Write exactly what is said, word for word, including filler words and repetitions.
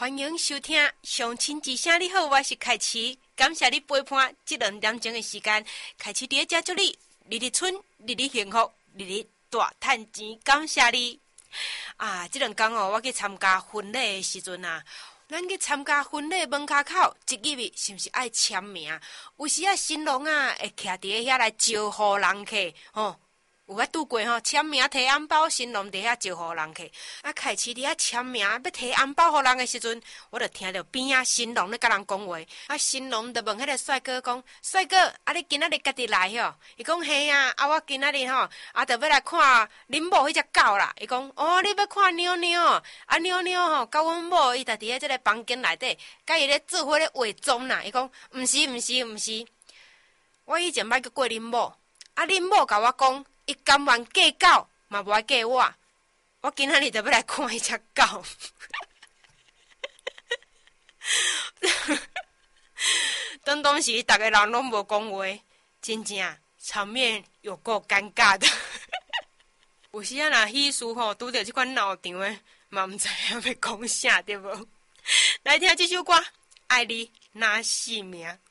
欢迎收听《相亲之声》，你好，我是凯琪，感谢你陪伴这两点钟的时间。凯琪伫遮祝你日日春，日日幸福，日日大赚钱，感谢你。啊，这两天哦，我去参加婚礼的时阵啊，咱去参加婚礼门口口，一入去是毋是爱签名？有时啊，新郎啊会徛伫遐来招呼人客，吼、哦。有捌拄过吼，签名摕红包，新郎伫遐招呼人客。啊，开始伫遐签名，要摕红包互人的时阵，我就听到边仔新郎咧甲人讲话。啊，新郎就问迄个帅哥讲：“帅哥，啊，你今仔日家己来吼？”伊讲：“嘿啊，啊，我今仔日吼，啊，就要来看恁某迄只狗啦。”伊讲：“哦，你要看妞妞？啊，妞妞吼，甲阮某伊就伫咧即个房间内底，甲伊咧做伙咧化妆啦。”伊讲：“毋是，毋是，毋是，我以前捌叫过恁某，啊，恁某甲我讲。”伊甘愿嫁狗，嘛无爱嫁我。我今仔日就要来看迄只狗。当当时，逐个人拢无讲话，真正场面有够尴尬的。有时啊，若喜事吼，拄着即款闹场的，嘛毋知影要讲啥对无？来听这首歌，《爱你若是命》。